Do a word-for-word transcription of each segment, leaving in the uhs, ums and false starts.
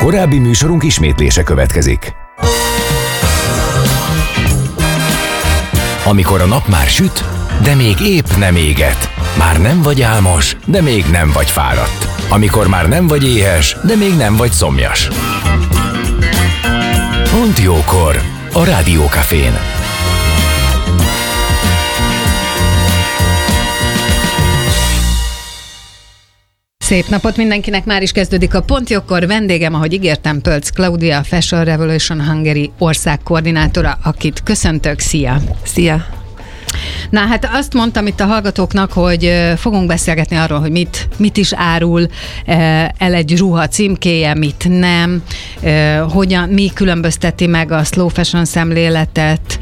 Korábbi műsorunk ismétlése következik. Amikor a nap már süt, de még épp nem éget. Már nem vagy álmos, de még nem vagy fáradt. Amikor már nem vagy éhes, de még nem vagy szomjas. Pont jókor a Rádiókafén. Szép napot mindenkinek, már is kezdődik a Pont Jókor. Vendégem, ahogy ígértem, Pölc Klaudia, Fashion Revolution Hungary országkoordinátora, akit köszöntök. Szia! Szia! Na hát azt mondtam itt a hallgatóknak, hogy fogunk beszélgetni arról, hogy mit, mit is árul el egy ruha címkéje, mit nem, hogyan, mi különbözteti meg a slow fashion szemléletet,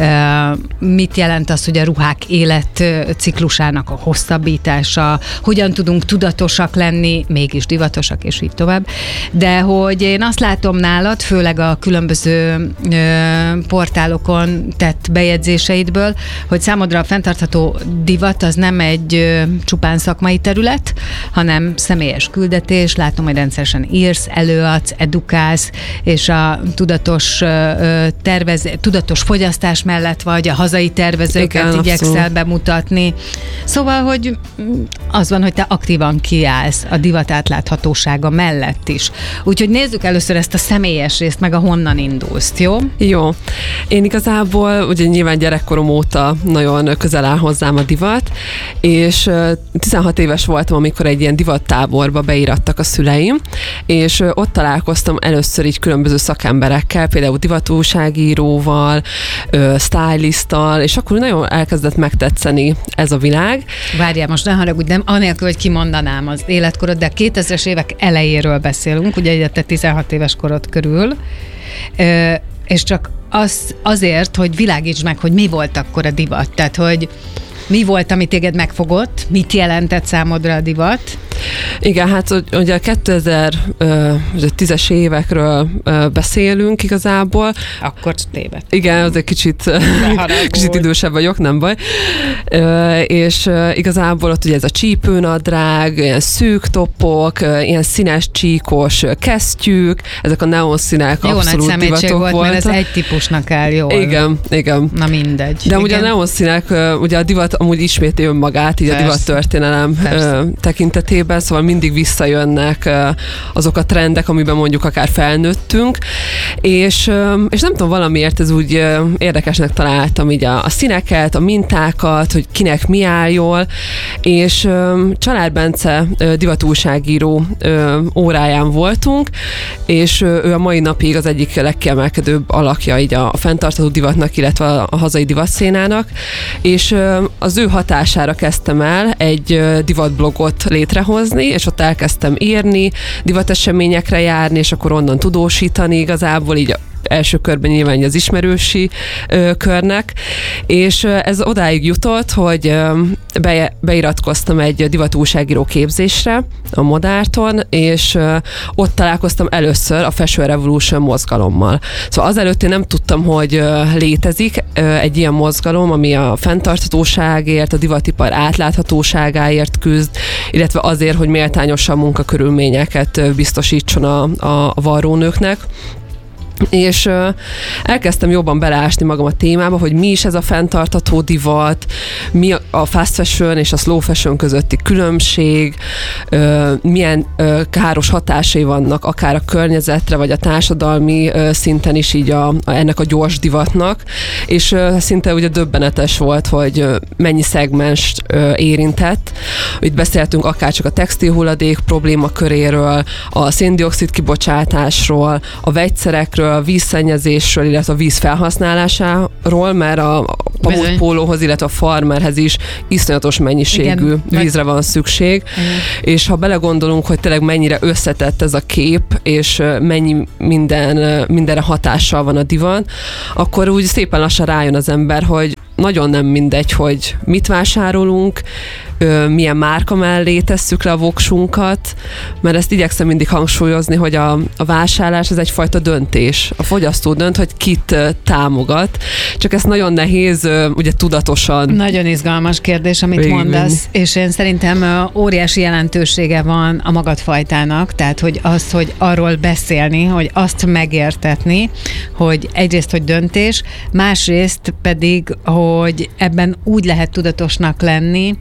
mit jelent az, hogy a ruhák életciklusának a hosszabbítása, hogyan tudunk tudatosak lenni, mégis divatosak, és így tovább. De hogy én azt látom nálad, főleg a különböző portálokon tett bejegyzéseidből, hogy számodra a fenntartható divat az nem egy ö, csupán szakmai terület, hanem személyes küldetés. Látom, hogy rendszeresen írsz, előadsz, edukálsz, és a tudatos, ö, tervez, tudatos fogyasztás mellett vagy, a hazai tervezőket igen, igyekszel bemutatni. Szóval, hogy az van, hogy te aktívan kiállsz a divat átláthatósága mellett is. Úgyhogy nézzük először ezt a személyes részt, meg a honnan indulsz, jó? Jó. Én igazából ugye nyilván gyerekkorom óta nagyon közel áll hozzám a divat, és tizenhat éves voltam, amikor egy ilyen divattáborba beirattak a szüleim, és ott találkoztam először így különböző szakemberekkel, például divatújságíróval, stylisttal, és akkor nagyon elkezdett megtetszeni ez a világ. Várjál, most ne haragudj, nem anélkül, hogy kimondanám az életkorod, de kétezres évek elejéről beszélünk, ugye egy te tizenhat éves korod körül, és csak az, azért, hogy világíts meg, hogy mi volt akkor a divat. Tehát, hogy mi volt, ami téged megfogott, mit jelentett számodra a divat? Igen, hát ugye a kétezer-tízes évekről beszélünk igazából. Akkor téved. Igen, az egy kicsit, kicsit idősebb vagyok, nem baj. És igazából ott ugye ez a csípőnadrág, ilyen szűk topok, ilyen színes csíkos kesztyűk, ezek a neonszínek jó abszolút nagy divatok volt, voltak. Mert ez egy típusnak áll jól. Igen, igen. Na mindegy. De ugye a neonszínek, ugye a divat amúgy ismétli önmagát, így persze, a divattörténelem tekintetében, szóval mindig visszajönnek azok a trendek, amiben mondjuk akár felnőttünk, és, és nem tudom, valamiért ez úgy érdekesnek találtam így a, a színeket, a mintákat, hogy kinek mi áll jól, és Család Bence divatújságíró óráján voltunk, és ő a mai napig az egyik legkiemelkedőbb alakja így a, a fenntartható divatnak, illetve a, a hazai divatszénának, és az ő hatására kezdtem el egy divatblogot létrehozni, és ott elkezdtem írni, divateseményekre járni, és akkor onnan tudósítani igazából, így első körben nyilván az ismerősi ö, körnek, és ö, ez odáig jutott, hogy ö, be, beiratkoztam egy divatújságíró képzésre a Modárton, és ö, ott találkoztam először a Fashion Revolution mozgalommal. Szóval azelőtt én nem tudtam, hogy ö, létezik ö, egy ilyen mozgalom, ami a fenntarthatóságért, a divatipar átláthatóságáért küzd, illetve azért, hogy méltányosabb munkakörülményeket ö, biztosítson a, a, a varrónőknek. És uh, elkezdtem jobban beleásni magam a témába, hogy mi is ez a fenntartható divat, mi a fast fashion és a slow fashion közötti különbség, uh, milyen uh, káros hatásai vannak akár a környezetre, vagy a társadalmi uh, szinten is így a, a, ennek a gyors divatnak, és uh, szinte ugye döbbenetes volt, hogy uh, mennyi szegmens uh, érintett. Itt beszéltünk akár csak a textilhulladék problémaköréről, a széndioxid kibocsátásról, a vegyszerekről, a vízszennyezésről, illetve a víz felhasználásáról, mert a pamutpólóhoz, illetve a farmerhez is iszonyatos mennyiségű igen, vízre van szükség. Igen. És ha belegondolunk, hogy tényleg mennyire összetett ez a kép, és mennyi minden, mindenre hatással van a divat, akkor úgy szépen lassan rájön az ember, hogy nagyon nem mindegy, hogy mit vásárolunk, ö, milyen márka mellé tesszük le a voksunkat, mert ezt igyekszem mindig hangsúlyozni, hogy a, a vásárlás ez egyfajta döntés. A fogyasztó dönt, hogy kit ö, támogat, csak ezt nagyon nehéz ö, ugye tudatosan. Nagyon izgalmas kérdés, amit végigvinni. mondasz, és én szerintem ö, óriási jelentősége van a magadfajtának, tehát hogy az, hogy arról beszélni, hogy azt megértetni, hogy egyrészt, hogy döntés, másrészt pedig, hogy ebben úgy lehet tudatosnak lenni,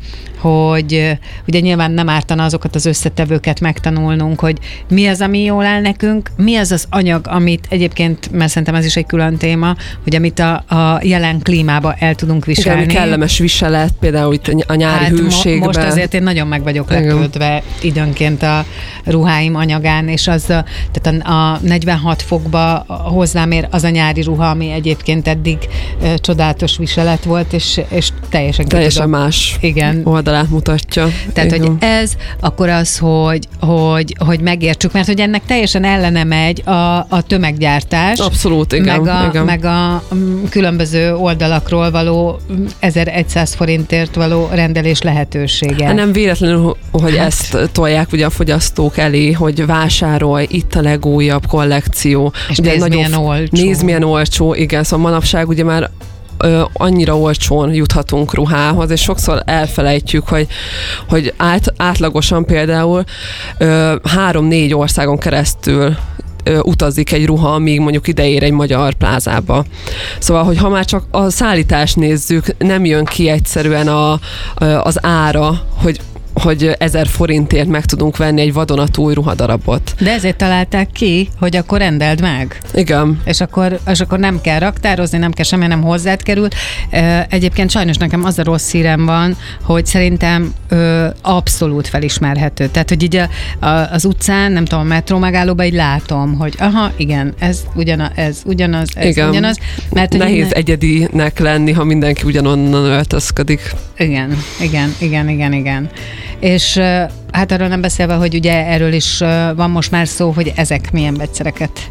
hogy ugye nyilván nem ártana azokat az összetevőket megtanulnunk, hogy mi az, ami jól áll nekünk, mi az az anyag, amit egyébként, mert szerintem ez is egy külön téma, hogy amit a, a jelen klímába el tudunk viselni. Igen, kellemes viselet, például itt a nyári hát hőségben. Mo- most azért én nagyon meg vagyok lepődve időnként a ruháim anyagán, és az, tehát a, a negyvenhat fokba hozzám ér az a nyári ruha, ami egyébként eddig e, csodálatos viselet volt, és, és teljesen Teljesen más igen. oldalát mutatja. Tehát, igen. hogy ez, akkor az, hogy, hogy, hogy megértsük, mert hogy ennek teljesen ellene megy a, a tömeggyártás. Abszolút, igen. Meg a, igen. meg a különböző oldalakról való ezerszáz forintért való rendelés lehetősége. Nem véletlenül, hogy Hát. ezt tolják ugye a fogyasztók elé, hogy vásárolj, itt a legújabb kollekció. És ugye nézd, nagyon milyen olcsó. Nézd, milyen olcsó, igen, szóval manapság ugye már ö, annyira olcsón juthatunk ruhához, és sokszor elfelejtjük, hogy, hogy át, átlagosan például ö, három-négy országon keresztül ö, utazik egy ruha, amíg mondjuk ideér egy magyar plázába. Szóval, hogy ha már csak a szállítást nézzük, nem jön ki egyszerűen a, az ára, hogy hogy ezer forintért meg tudunk venni egy vadonatúj ruhadarabot. De ezért találták ki, hogy akkor rendeld meg. Igen. És akkor, és akkor nem kell raktározni, nem kell semmi, nem hozzád kerül. Egyébként sajnos nekem az a rossz hírem van, hogy szerintem ö, abszolút felismerhető. Tehát, hogy így a, a, az utcán, nem tudom, a metró megállóban így látom, hogy aha, igen, ez ugyanaz, ez ugyanaz, ez igen. ugyanaz. Mert, nehéz innen... egyedinek lenni, ha mindenki ugyanonnan öltözködik. Igen, igen, igen, igen, igen. És hát arról nem beszélve, hogy ugye erről is van most már szó, hogy ezek milyen vegyszereket,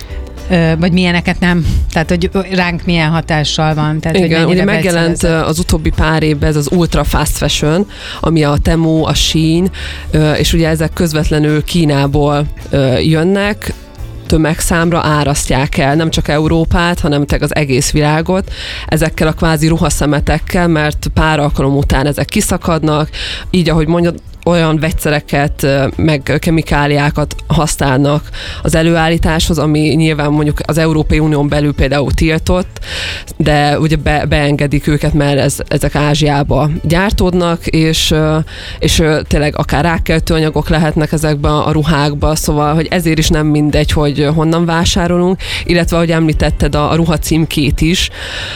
vagy milyeneket nem, tehát hogy ránk milyen hatással van. Tehát, igen, hogy ugye megjelent az utóbbi pár évben ez az ultra fast fashion, ami a Temu, a Shein, és ugye ezek közvetlenül Kínából jönnek, tömegszámra árasztják el nem csak Európát, hanem az egész világot ezekkel a kvázi ruhaszemetekkel, mert pár alkalom után ezek kiszakadnak, így ahogy mondjad, olyan vegyszereket, meg kemikáliákat használnak az előállításhoz, ami nyilván mondjuk az Európai Unión belül például tiltott, de ugye be, beengedik őket, mert ez, ezek Ázsiába gyártódnak, és, és tényleg akár rákkeltő anyagok lehetnek ezekben a ruhákba, szóval, hogy ezért is nem mindegy, hogy honnan vásárolunk, illetve, ahogy említetted, a, a ruha címkét is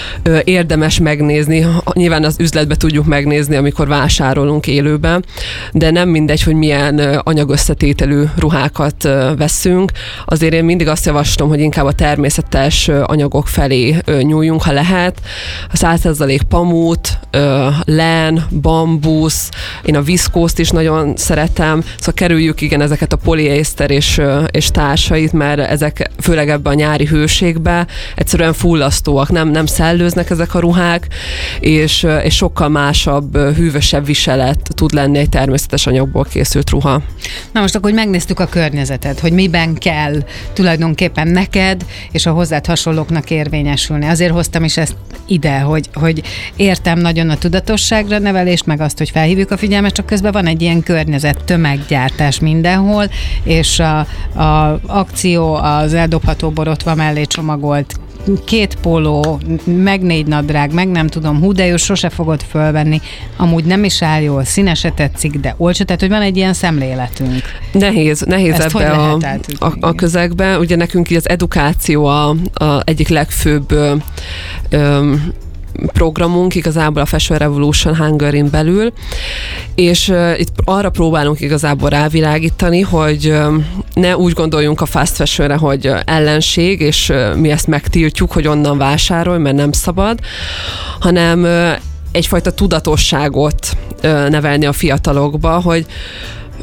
érdemes megnézni. Nyilván az üzletbe tudjuk megnézni, amikor vásárolunk élőben, de nem mindegy, hogy milyen anyagösszetételű ruhákat veszünk. Azért én mindig azt javaslom, hogy inkább a természetes anyagok felé nyúljunk, ha lehet. A száz százalék pamut, len, bambusz, én a viszkózt is nagyon szeretem, szóval kerüljük igen ezeket a poliészter és, és társait, mert ezek főleg ebben a nyári hőségben egyszerűen fullasztóak, nem, nem szellőznek ezek a ruhák, és, és sokkal másabb, hűvösebb viselet tud lenni egy természetes anyagból készült ruha. Na most akkor, hogy megnéztük a környezetet, hogy miben kell tulajdonképpen neked és a hozzád hasonlóknak érvényesülni. Azért hoztam is ezt ide, hogy, hogy értem nagyon a tudatosságra nevelést, meg azt, hogy felhívjuk a figyelmet, csak közben van egy ilyen környezet, tömeggyártás mindenhol, és a, a akció az eldobható borotva mellé csomagolt két póló, meg négy nadrág, meg nem tudom, hú, de jó, sose fogod fölvenni. Amúgy nem is áll jól, színe se tetszik, de olcsó, tehát, hogy van egy ilyen szemléletünk. Nehéz, nehéz Ezt ebbe a, a, a közegbe. Ugye nekünk így az edukáció a, a egyik legfőbb ö, ö, programunk igazából a Fashion Revolution Hungary-n belül, és uh, itt arra próbálunk igazából rávilágítani, hogy uh, ne úgy gondoljunk a fast fashionre, hogy uh, ellenség, és uh, mi ezt megtiltjuk, hogy onnan vásárolj, mert nem szabad, hanem uh, egyfajta tudatosságot uh, nevelni a fiatalokba, hogy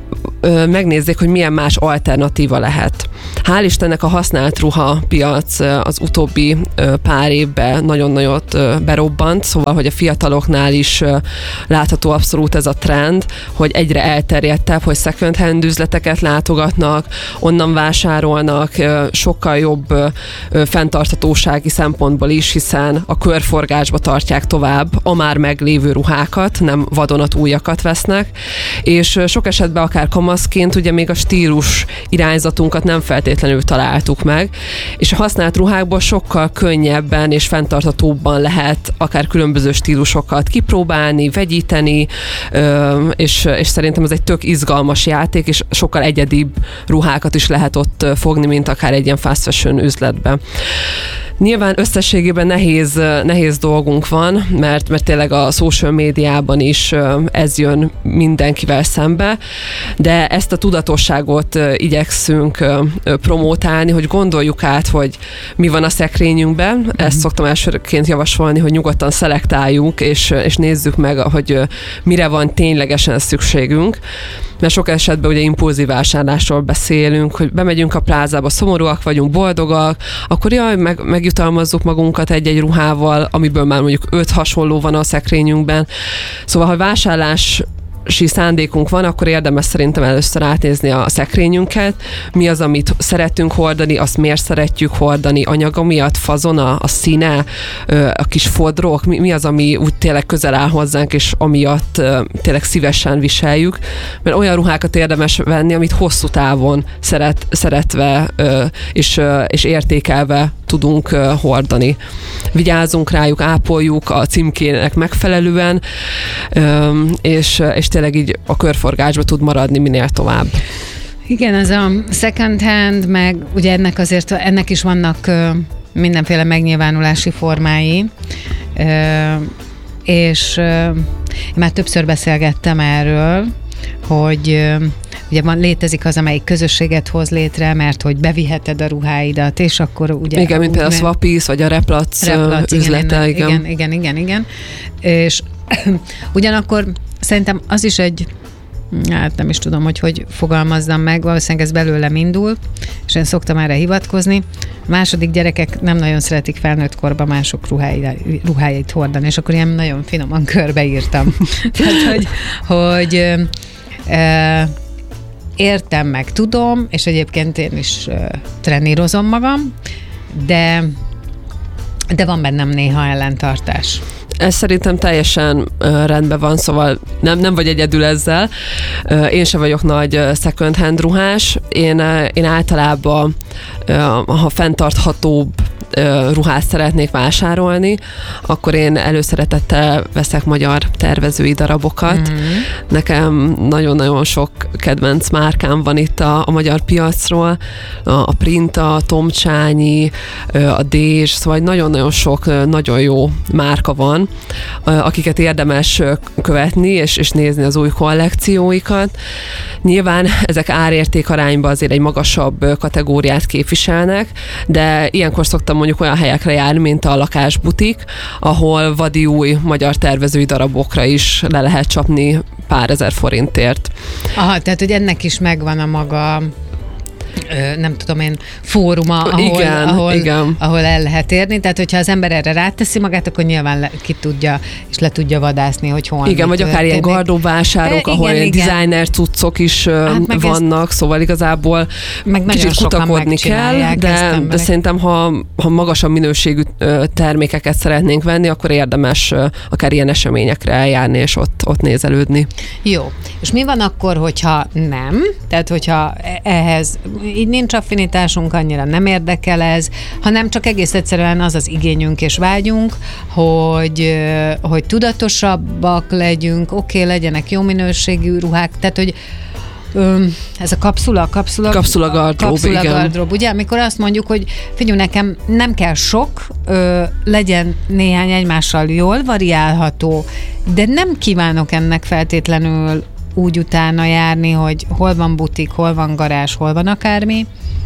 megnézzék, hogy milyen más alternatíva lehet. Hál' Istennek a használt ruha piac az utóbbi pár évben nagyon nagyot berobbant, szóval, hogy a fiataloknál is látható abszolút ez a trend, hogy egyre elterjedtebb, hogy second hand üzleteket látogatnak, onnan vásárolnak, sokkal jobb fenntarthatósági szempontból is, hiszen a körforgásba tartják tovább a már meglévő ruhákat, nem vadonat újakat vesznek, és sok esetben akár kamaszként ugye még a stílus irányzatunkat nem feltétlenül találtuk meg, és a használt ruhákból sokkal könnyebben és fenntarthatóbban lehet akár különböző stílusokat kipróbálni, vegyíteni, és, és szerintem ez egy tök izgalmas játék, és sokkal egyedibb ruhákat is lehet ott fogni, mint akár egy ilyen fast fashion üzletben. Nyilván összességében nehéz, nehéz dolgunk van, mert, mert tényleg a social médiában is ez jön mindenkivel szembe, de ezt a tudatosságot igyekszünk promótálni, hogy gondoljuk át, hogy mi van a szekrényünkben. Mm-hmm. Ezt szoktam elsőként javasolni, hogy nyugodtan szelektáljunk, és, és nézzük meg, hogy mire van ténylegesen szükségünk. Mert sok esetben ugye impulzív vásárlásról beszélünk, hogy bemegyünk a plázába, szomorúak vagyunk, boldogak, akkor jaj, meg, megjutalmazzuk magunkat egy-egy ruhával, amiből már mondjuk öt hasonló van a szekrényünkben. Szóval, ha vásárlás szándékunk van, akkor érdemes szerintem először átnézni a szekrényünket, mi az, amit szeretünk hordani, azt miért szeretjük hordani, anyaga miatt, fazona, a színe, a kis fodrok, mi, mi az, ami úgy tényleg közel áll hozzánk, és amiatt tényleg szívesen viseljük, mert olyan ruhákat érdemes venni, amit hosszú távon szeret, szeretve és, és értékelve tudunk hordani. Vigyázzunk rájuk, ápoljuk a címkének megfelelően, és, és tényleg így a körforgásba tud maradni minél tovább. Igen, ez a second hand, meg ugye ennek azért, ennek is vannak mindenféle megnyilvánulási formái, és én már többször beszélgettem erről, hogy ugye van, létezik az, amelyik közösséget hoz létre, mert hogy beviheted a ruháidat, és akkor ugye... Igen, mint például a Swappies, vagy a Replac, Replac üzlete, igen. Igen, igen, igen, igen. És ugyanakkor szerintem az is egy, hát nem is tudom, hogy hogy fogalmazzam meg, valószínűleg ez belőlem indul, és én szoktam erre hivatkozni. A második gyerekek nem nagyon szeretik felnőtt korban mások ruháit, ruháit hordani, és akkor ilyen nagyon finoman körbeírtam. Tehát, hogy, hogy e, értem, meg tudom, és egyébként én is e, trenírozom magam, de, de van bennem néha ellentartás. Ez szerintem teljesen uh, rendben van, szóval nem, nem vagy egyedül ezzel. Uh, én sem vagyok nagy uh, second hand ruhás. Én, uh, én általában, uh, ha fenntarthatóbb uh, ruhát szeretnék vásárolni, akkor én előszeretettel veszek magyar tervezői darabokat. Mm-hmm. Nekem nagyon-nagyon sok kedvenc márkám van itt a, a magyar piacról. A, a Printa, a Tomcsányi, uh, a Dézs, szóval nagyon-nagyon sok uh, nagyon jó márka van, akiket érdemes követni, és, és nézni az új kollekcióikat. Nyilván ezek árérték arányban azért egy magasabb kategóriát képviselnek, de ilyenkor szoktam mondjuk olyan helyekre járni, mint a Lakásbutik, ahol vadi új magyar tervezői darabokra is le lehet csapni pár ezer forintért. Aha, tehát hogy ennek is megvan a maga nem tudom én, fóruma, ahol, igen, ahol, igen. ahol el lehet érni. Tehát, hogyha az ember erre ráteszi magát, akkor nyilván le, ki tudja, és le tudja vadászni, hogy hol. Igen, vagy akár ilyen gardróbvásárok, ahol igen, ilyen designer cuccok is hát vannak, ezt, szóval igazából meg kicsit kutakodni kell, de, de szerintem, ha, ha magasabb minőségű termékeket szeretnénk venni, akkor érdemes akár ilyen eseményekre eljárni, és ott, ott nézelődni. Jó. És mi van akkor, hogyha nem? Tehát, hogyha ehhez így nincs affinitásunk, annyira nem érdekel ez, hanem csak egész egyszerűen az az igényünk és vágyunk, hogy, hogy tudatosabbak legyünk, oké, okay, legyenek jó minőségű ruhák, tehát, hogy ez a kapszula, kapszula, kapszula gardrób, kapszula igen. gardrób, ugye, amikor azt mondjuk, hogy figyelj, nekem nem kell sok, ö, legyen néhány egymással jól variálható, de nem kívánok ennek feltétlenül úgy utána járni, hogy hol van butik, hol van garázs, hol van akármi,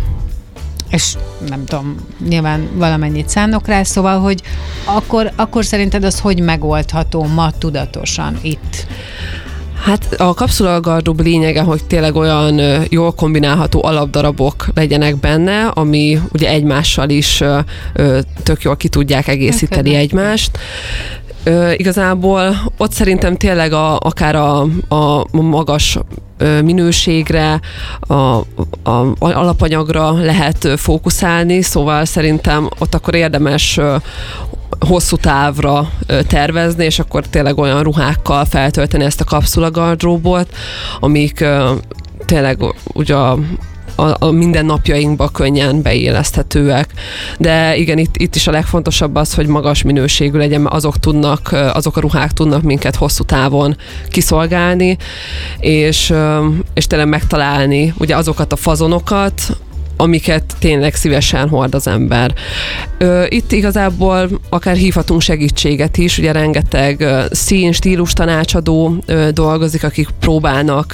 és nem tudom, nyilván valamennyit szánok rá, szóval, hogy akkor, akkor szerinted az hogy megoldható ma tudatosan itt? Hát a kapszula gardrób lényege, hogy tényleg olyan jól kombinálható alapdarabok legyenek benne, ami ugye egymással is tök jól ki tudják egészíteni okay. egymást. Ö, igazából ott szerintem tényleg a, akár a, a magas minőségre, a, a, a alapanyagra lehet fókuszálni, szóval szerintem ott akkor érdemes hosszú távra tervezni, és akkor tényleg olyan ruhákkal feltölteni ezt a kapszula gardróbot, amik tényleg ugye a a, a mindennapjainkba könnyen beilleszthetőek. De igen, itt, itt is a legfontosabb az, hogy magas minőségű legyen, mert azok tudnak, azok a ruhák tudnak minket hosszú távon kiszolgálni, és, és tényleg megtalálni ugye azokat a fazonokat, amiket tényleg szívesen hord az ember. Itt igazából akár hívhatunk segítséget is, ugye rengeteg szín, stílus tanácsadó dolgozik, akik próbálnak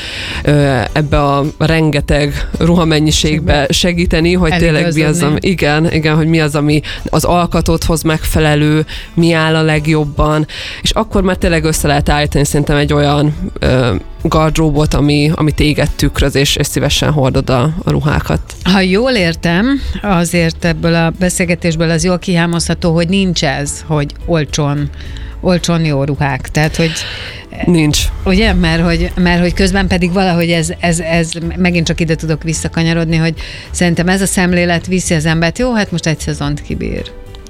ebbe a rengeteg ruhamennyiségbe segíteni, hogy tényleg mi az, ami, igen, igen, hogy mi az, ami az alkatodhoz megfelelő, mi áll a legjobban, és akkor már tényleg össze lehet állítani szerintem egy olyan gardróbot, ami, ami téged tükröz, és, és szívesen hordod a, a ruhákat. Ha jól értem, azért ebből a beszélgetésből az jól kihámozható, hogy nincs ez, hogy olcsón, olcsón jó ruhák. Tehát, hogy nincs. Ugye? Mert hogy, mert hogy közben pedig valahogy ez, ez, ez, megint csak ide tudok visszakanyarodni, hogy szerintem ez a szemlélet viszi az embert, jó, hát most egy szezont kibír.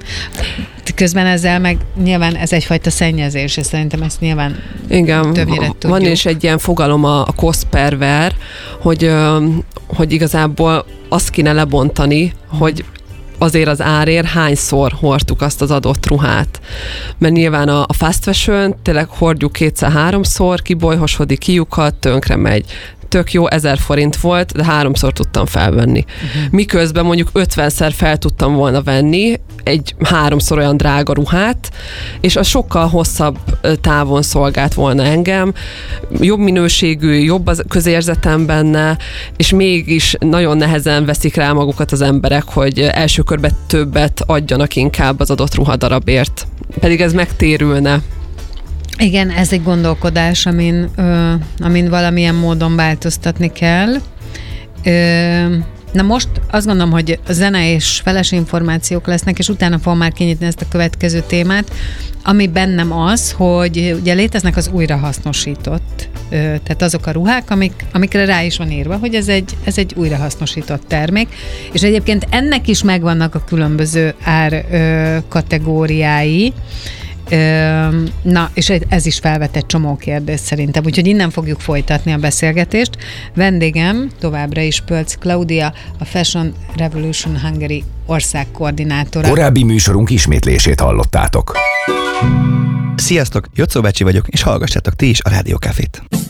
Közben ezzel meg nyilván ez egyfajta szennyezés, és szerintem ezt nyilván igen, többnyire tudjuk. Van is egy ilyen fogalom a, a cost per wear, hogy, hogy igazából azt kéne lebontani, hogy azért az árért hányszor hordtuk azt az adott ruhát. Mert nyilván a, a fast fashion tényleg hordjuk kétszer-háromszor, kibolyhosodik, kiukad, tönkre megy. Tök jó, ezer forint volt, de háromszor tudtam felvenni. Uh-huh. Miközben mondjuk ötvenszer fel tudtam volna venni egy háromszor olyan drága ruhát, és az sokkal hosszabb távon szolgált volna engem, jobb minőségű, jobb az közérzetem benne, és mégis nagyon nehezen veszik rá magukat az emberek, hogy első körben többet adjanak inkább az adott ruhadarabért. Pedig ez megtérülne. Igen, ez egy gondolkodás, amin, ö, amin valamilyen módon változtatni kell. Ö, na most azt gondolom, hogy a zene és feles információk lesznek, és utána fogom már kinyitni ezt a következő témát, ami bennem az, hogy ugye léteznek az újrahasznosított, ö, tehát azok a ruhák, amik, amikre rá is van írva, hogy ez egy, ez egy újrahasznosított termék, és egyébként ennek is megvannak a különböző ár ö, kategóriái. Na, és ez is felvet egy csomó kérdést szerintem, úgyhogy innen fogjuk folytatni a beszélgetést. Vendégem továbbra is Pölc Klaudia, a Fashion Revolution Hungary országkoordinátora. Korábbi műsorunk ismétlését hallottátok. Sziasztok, Jocó Becsi vagyok, és hallgassátok ti is a Rádió Cafét.